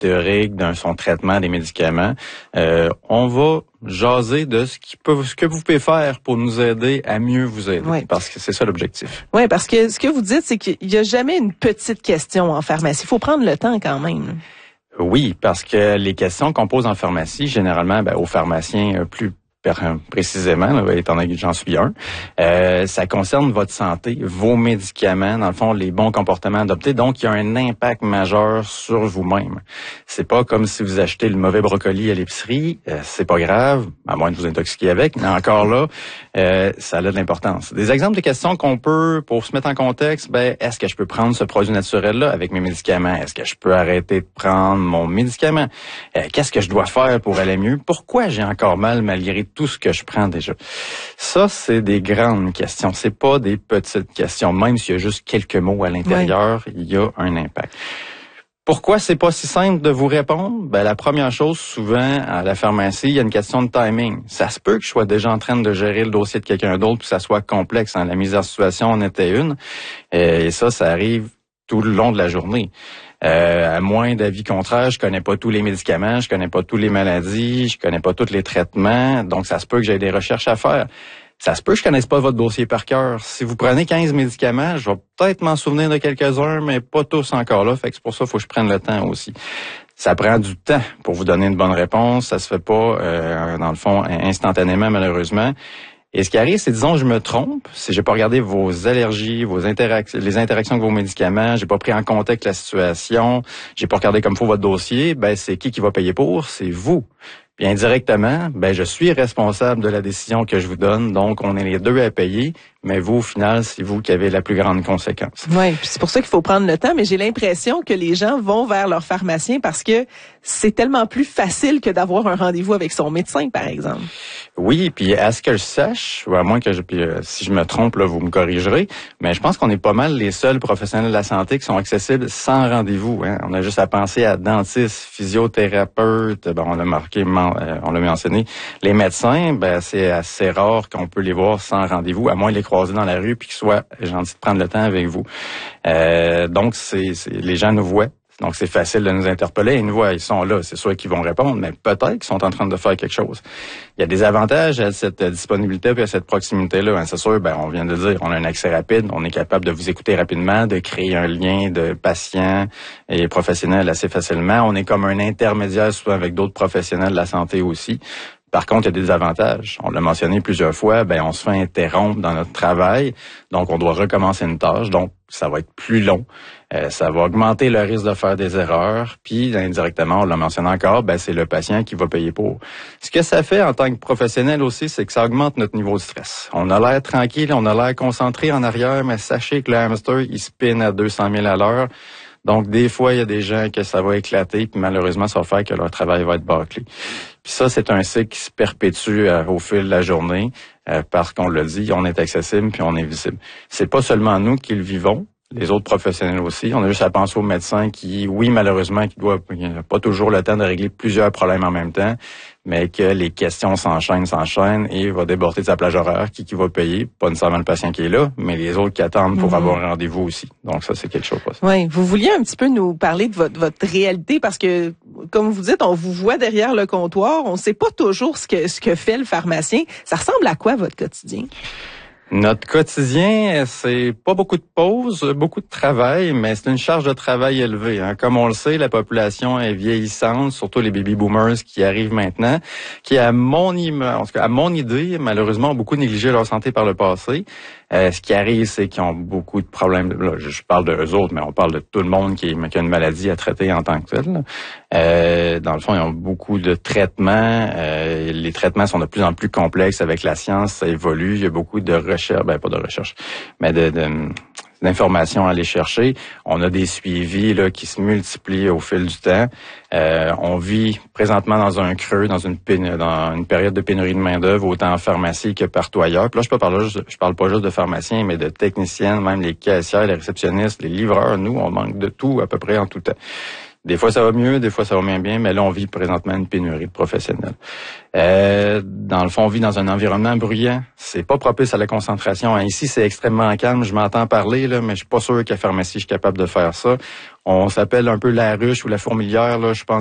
théorique de son traitement des médicaments. On va jaser de ce que vous pouvez faire pour nous aider à mieux vous aider, parce que c'est ça l'objectif. Oui, parce que ce que vous dites, c'est qu'il n'y a jamais une petite question en pharmacie. Il faut prendre le temps quand même. Oui, parce que les questions qu'on pose en pharmacie, généralement, aux pharmaciens plus précisément, là, étant donné que j'en suis un, ça concerne votre santé, vos médicaments, dans le fond, les bons comportements adoptés. Donc, il y a un impact majeur sur vous-même. C'est pas comme si vous achetez le mauvais brocoli à l'épicerie, c'est pas grave, à moins de vous intoxiquer avec, mais encore là, ça a de l'importance. Des exemples de questions qu'on peut, pour se mettre en contexte, est-ce que je peux prendre ce produit naturel-là avec mes médicaments? Est-ce que je peux arrêter de prendre mon médicament? Qu'est-ce que je dois faire pour aller mieux? Pourquoi j'ai encore mal malgré tout ce que je prends déjà? Ça, c'est des grandes questions. C'est pas des petites questions. Même s'il y a juste quelques mots à l'intérieur, il y a un impact. Pourquoi c'est pas si simple de vous répondre? La première chose, souvent, à la pharmacie, il y a une question de timing. Ça se peut que je sois déjà en train de gérer le dossier de quelqu'un d'autre puis que ça soit complexe. La mise en situation en était une. Et ça arrive tout le long de la journée. À moins d'avis contraire, je connais pas tous les médicaments, je connais pas toutes les maladies, je connais pas tous les traitements, donc ça se peut que j'aie des recherches à faire. Ça se peut que je connaisse pas votre dossier par cœur. Si vous prenez 15 médicaments, je vais peut-être m'en souvenir de quelques-uns, mais pas tous encore là, fait que c'est pour ça qu'il faut que je prenne le temps aussi. Ça prend du temps pour vous donner une bonne réponse, ça se fait pas, dans le fond, instantanément, malheureusement. Et ce qui arrive, c'est, disons, je me trompe, si j'ai pas regardé vos allergies, les interactions avec vos médicaments, j'ai pas pris en contexte la situation, j'ai pas regardé comme faut votre dossier, c'est qui va payer pour? C'est vous. Puis indirectement, je suis responsable de la décision que je vous donne, donc on est les deux à payer, mais vous, au final, c'est vous qui avez la plus grande conséquence. Oui, c'est pour ça qu'il faut prendre le temps, mais j'ai l'impression que les gens vont vers leur pharmacien parce que c'est tellement plus facile que d'avoir un rendez-vous avec son médecin, par exemple. Oui, puis à ce que je sache, ou à moins que si je me trompe, là, vous me corrigerez, mais je pense qu'on est pas mal les seuls professionnels de la santé qui sont accessibles sans rendez-vous. Hein. On a juste à penser à dentistes, physiothérapeutes, on l'a mentionné. Les médecins, c'est assez rare qu'on peut les voir sans rendez-vous, à moins de les croiser dans la rue puis qu'ils soient gentils de prendre le temps avec vous. Donc, les gens nous voient. Donc, c'est facile de nous interpeller. Ils nous voient, ils sont là. C'est sûr qu'ils vont répondre, mais peut-être qu'ils sont en train de faire quelque chose. Il y a des avantages à cette disponibilité et à cette proximité-là. Hein. C'est sûr, on vient de dire, on a un accès rapide. On est capable de vous écouter rapidement, de créer un lien de patient et professionnel assez facilement. On est comme un intermédiaire souvent avec d'autres professionnels de la santé aussi. Par contre, il y a des avantages. On l'a mentionné plusieurs fois, on se fait interrompre dans notre travail, donc on doit recommencer une tâche, donc ça va être plus long. Ça va augmenter le risque de faire des erreurs, puis indirectement, on l'a mentionné encore, c'est le patient qui va payer pour. Ce que ça fait en tant que professionnel aussi, c'est que ça augmente notre niveau de stress. On a l'air tranquille, on a l'air concentré en arrière, mais sachez que le hamster, il spinne à 200 000 à l'heure. Donc, des fois, il y a des gens que ça va éclater, puis malheureusement, ça va faire que leur travail va être bâclé. Puis ça, c'est un cycle qui se perpétue au fil de la journée, parce qu'on l'a dit, on est accessible puis on est visible. C'est pas seulement nous qui le vivons, les autres professionnels aussi. On a juste à penser aux médecins qui, oui, malheureusement, qui n'ont pas toujours le temps de régler plusieurs problèmes en même temps, mais que les questions s'enchaînent et va déborder de sa plage horaire. Qui va payer? Pas nécessairement le patient qui est là, mais les autres qui attendent pour avoir un rendez-vous aussi. Donc ça, c'est quelque chose. Oui, vous vouliez un petit peu nous parler de votre réalité parce que, comme vous dites, on vous voit derrière le comptoir, on ne sait pas toujours ce que fait le pharmacien. Ça ressemble à quoi votre quotidien? Notre quotidien, c'est pas beaucoup de pauses, beaucoup de travail, mais c'est une charge de travail élevée. Hein. Comme on le sait, la population est vieillissante, surtout les baby boomers qui arrivent maintenant, qui, à mon idée, malheureusement, ont beaucoup négligé leur santé par le passé. Ce qui arrive, c'est qu'ils ont beaucoup de problèmes. Là, je parle d'eux autres, mais on parle de tout le monde qui a une maladie à traiter en tant que telle. Dans le fond, ils ont beaucoup de traitements. Les traitements sont de plus en plus complexes avec la science, ça évolue. Il y a beaucoup de recherche, pas de recherche, mais d'informations à aller chercher. On a des suivis là qui se multiplient au fil du temps. On vit présentement dans un creux, dans une période de pénurie de main-d'œuvre, autant en pharmacie que partout ailleurs. Puis là, je parle pas juste de pharmaciens, mais de techniciennes, même les caissières, les réceptionnistes, les livreurs. Nous, on manque de tout à peu près en tout temps. Des fois, ça va mieux, des fois, ça va moins bien, mais là, on vit présentement une pénurie de professionnels. Dans le fond, on vit dans un environnement bruyant. C'est pas propice à la concentration. Ici, c'est extrêmement calme. Je m'entends parler, là, mais je suis pas sûr qu'à pharmacie, je suis capable de faire ça. On s'appelle un peu la ruche ou la fourmilière, là. Je pense